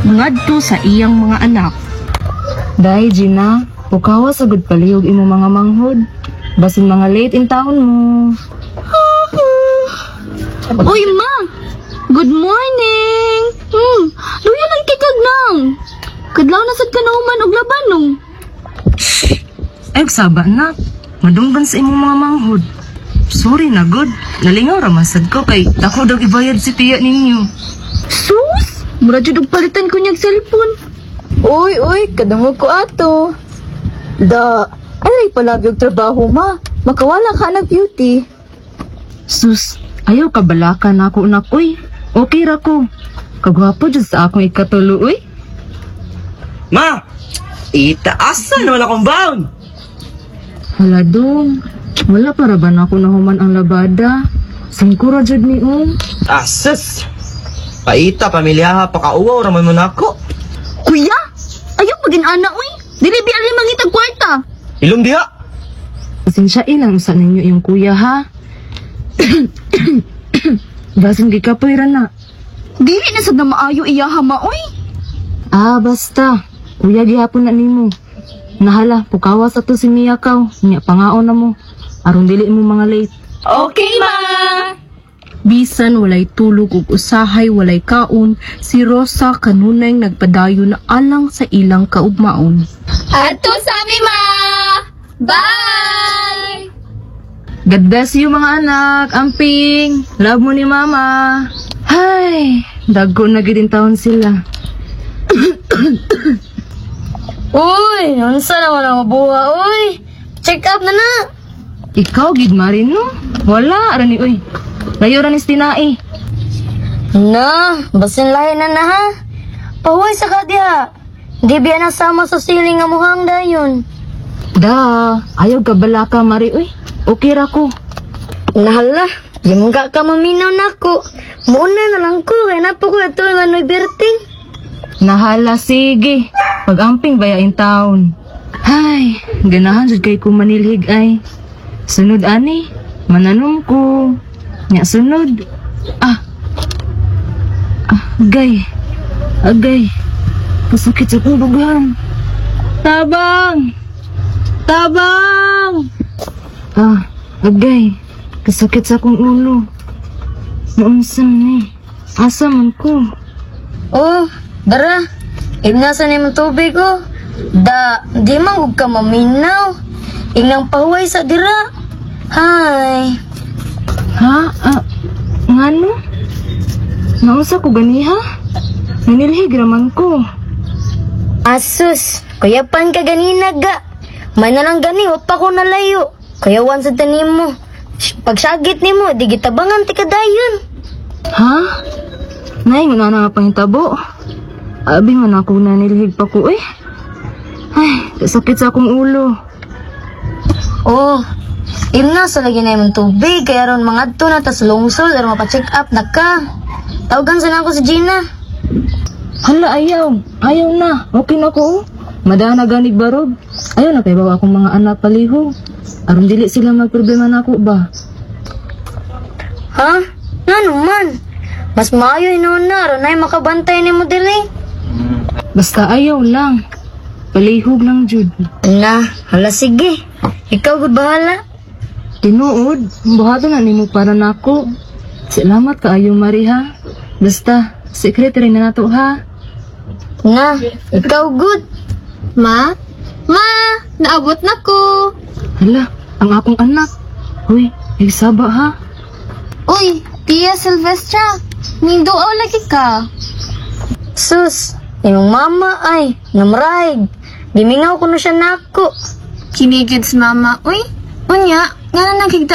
ngadto sa iyang mga anak. Dahil Gina, pukawa sa good palihog imo mga manghod. Basin mga late in town mo. Uy ma! Good morning! Luya lang kikag nang! Kadlaw na sad ka na human og labanong. Ay, saba na. Madunggan sa imong mga manghod. Sorry na good. Nalingaw ramasad ko kay ako daw ibayad si tiya ninyo. Sus! Mura jud og palitan ko niyag cellphone. Uy, kadungog ko ato. Ay palagi og trabaho ma. Makawala ka ng beauty. Sus, ayaw kabalaka na ako nak, uy. Okay ra ko. Kagwapo dyan sa akong ikatulo, uy. Ma! Itaasan naman akong bound! Hala dong. Wala para ba na ako nahuman ang labada? Singkura jud ni Asus! Paita, pamilyaha, pakauwaw, ramay mo na ako. Kuya! Ayaw maging ana uy! Dili biali mangitag kwarta! Ilong diha! Pasensya ilang sa ninyo yung kuya, ha? Basin gikapoy ra na. Dili na sad na maayo iyaha ma uy! Ah, basta. Kuya gihapon na nimo. Nahala, pukawa sa to si Miyakaw. Nya pangaon na mo. Aron dili mo mga late. Okay ma! Bisan walay tulog ug usahay walay kaon, si Rosa kanunay nagpadayo na alang sa ilang kaugmaon. Ato sa amin ma! Bye! God bless you mga anak. Amping. Love mo ni mama. Hay, dago na gid in taon sila. Uy, unsa naman ang mabuha, uy? Check up na na! Ikaw gid Marino? Wala ra ni uy. Layo ra ni Stinai. Na, basin lahi na ha? Pahuay sa kadya. Di biya nasama sa siling nga muhang dayon. Da, ayaw ka balaka Mari uy. Okay ra ko. Nahala, di mo ka maminaw na ko. Muna na lang ko, kaya napo ko ito yung ano'y berting. Nahala sige. Pag-amping bayain taon. Hay, ganahan jud kay ko manilhig ay. Sunod ani, mananom ko. Nya sunod. Agay. Kasakit sa kong dugan. Tabang! Agay. Kasakit sa kong ulo. Naunsan ni. Asa man ko. Oh, dara. Ignasan ni mong tubig ko. Di man huwag ka maminaw. Ignang pahuay sa dira. Hay. Ha? Ngano? Nausa ko ganiha? Nanilhig raman ko. Asus, kuyapan ka ganina ga. May nalang gani, wap pa ko nalayo. Kuyawan sa tanim mo. Pagsagit ni mo, di gitabangan ti kadayon. Ha? Nay, nga na pangitabo. Abi man ako nanilhig pa ko eh. Ay, kasakit sa akong ulo. Oh, na sa lagi na yung tubig. Kaya ron mga to na tas lungsod. Pero mapacheck up na ka. Tawagan sa na ako si Gina. Hala, ayaw na. Okay na ko. Madana ganig barog. Ayaw na kay bawa akong mga anak palihog. Aron dili sila magproblema na ako ba? Ha? Ano man? Mas maayo inuna. Ron ay makabantay ni mo dili. Basta ayaw lang. Palihog lang jud. Na, hala sige. Ikaw gud bahala. Tinuod, buhaton na nimo para nako. Salamat kaayo Mari ha. Basta, secretary na nato ha. Na, ikaw good. Ma, naabot na ko. Hala, ang akong anak. Uy, nagsaba ha. Uy, Tia Silvestra, minduaw lagi ka. Sus, yung mama ay namraig. Gimingaw ko na siya nako. Kinigids mama, uy. Unya, nga na nakikita